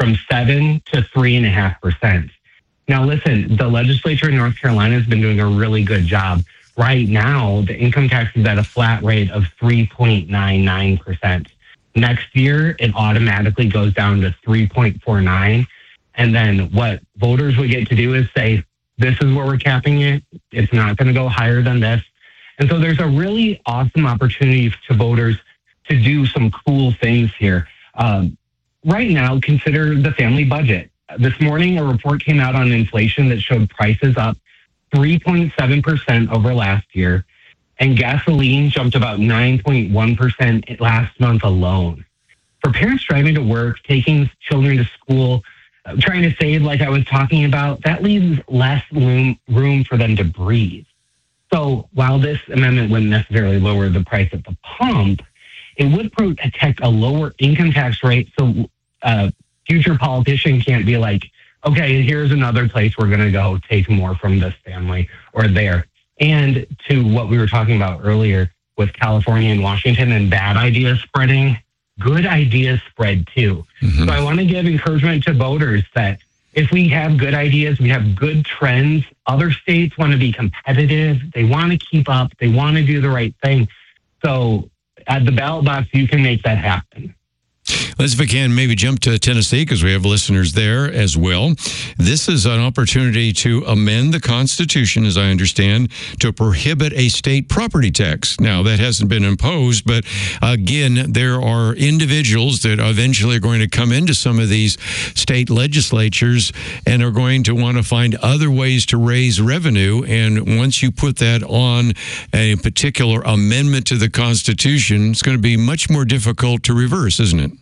from 7 to 3.5%. Now, listen, the legislature in North Carolina has been doing a really good job. Right now, the income tax is at a flat rate of 3.99%. Next year, it automatically goes down to 3.49. And then what voters would get to do is say, this is where we're capping it. It's not going to go higher than this. And so there's a really awesome opportunity to voters to do some cool things here. Right now, consider the family budget. This morning, a report came out on inflation that showed prices up 3.7% over last year, and gasoline jumped about 9.1% last month alone. For parents driving to work, taking children to school, trying to save like I was talking about, that leaves less room for them to breathe. So while this amendment wouldn't necessarily lower the price at the pump, it would protect a lower income tax rate so future politician can't be like, okay, here's another place we're going to go take more from this family or there. And to what we were talking about earlier with California and Washington and bad ideas spreading, good ideas spread too. Mm-hmm. So I want to give encouragement to voters that if we have good ideas, we have good trends, other states want to be competitive, they want to keep up, they want to do the right thing. So at the ballot box, you can make that happen. Let's, if we can, maybe jump to Tennessee because we have listeners there as well. This is an opportunity to amend the Constitution, as I understand, to prohibit a state property tax. Now, that hasn't been imposed, but again, there are individuals that eventually are going to come into some of these state legislatures and are going to want to find other ways to raise revenue. And once you put that on a particular amendment to the Constitution, it's going to be much more difficult to reverse, isn't it?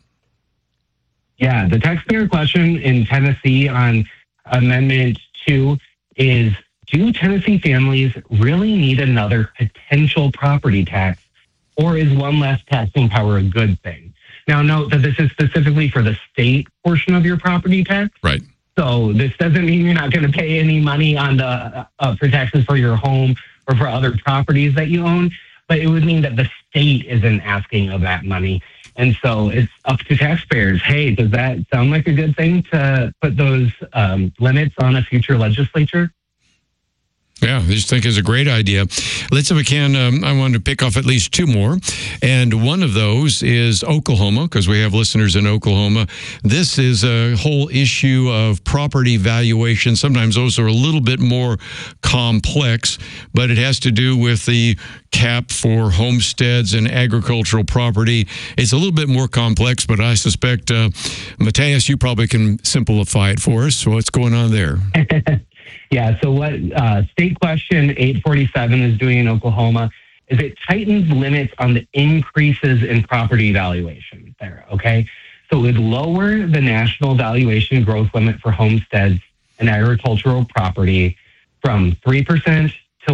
Yeah, the taxpayer question in Tennessee on Amendment 2 is, do Tennessee families really need another potential property tax, or is one less taxing power a good thing? Now, note that this is specifically for the state portion of your property tax. Right. So this doesn't mean you're not going to pay any money on the for taxes for your home or for other properties that you own, but it would mean that the state isn't asking of that money. And so it's up to taxpayers. Hey, does that sound like a good thing to put those limits on a future legislature? Yeah, I just think it's a great idea. Let's, if we can, I wanted to pick off at least two more. And one of those is Oklahoma, because we have listeners in Oklahoma. This is a whole issue of property valuation. Sometimes those are a little bit more complex, but it has to do with the cap for homesteads and agricultural property. It's a little bit more complex, but I suspect, Mateus, you probably can simplify it for us. So what's going on there? Yeah, so what State Question 847 is doing in Oklahoma is it tightens limits on the increases in property valuation there, okay? So it would lower the national valuation growth limit for homesteads and agricultural property from 3% to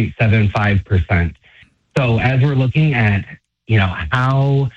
1.75%. So as we're looking at, how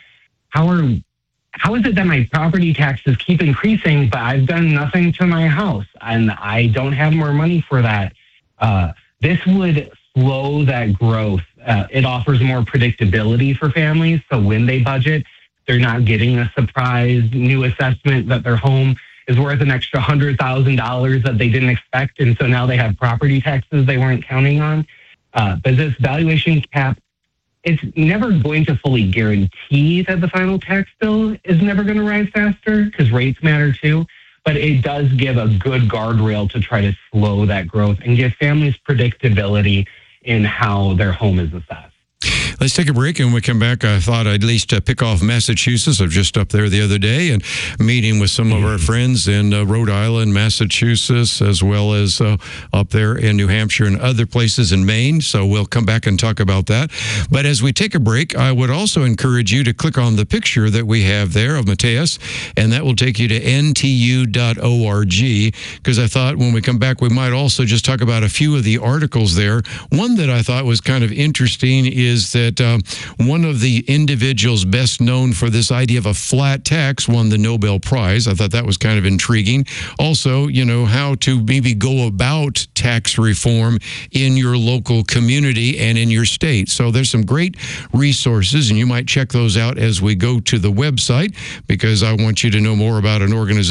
is it that my property taxes keep increasing, but I've done nothing to my house and I don't have more money for that? This would slow that growth. It offers more predictability for families. So when they budget, they're not getting a surprise new assessment that their home is worth an extra $100,000 that they didn't expect. And so now they have property taxes they weren't counting on. But this valuation cap, it's never going to fully guarantee that the final tax bill is never going to rise faster because rates matter too. But it does give a good guardrail to try to slow that growth and give families predictability in how their home is assessed. Let's take a break, and when we come back, I thought I'd at least pick off Massachusetts. I was just up there the other day and meeting with some of our friends in Rhode Island, Massachusetts, as well as up there in New Hampshire and other places in Maine. So we'll come back and talk about that. But as we take a break, I would also encourage you to click on the picture that we have there of Mateus, and that will take you to ntu.org, because I thought when we come back, we might also just talk about a few of the articles there. One that I thought was kind of interesting is that one of the individuals best known for this idea of a flat tax won the Nobel Prize. I thought that was kind of intriguing. Also, how to maybe go about tax reform in your local community and in your state. So there's some great resources, and you might check those out as we go to the website, because I want you to know more about an organization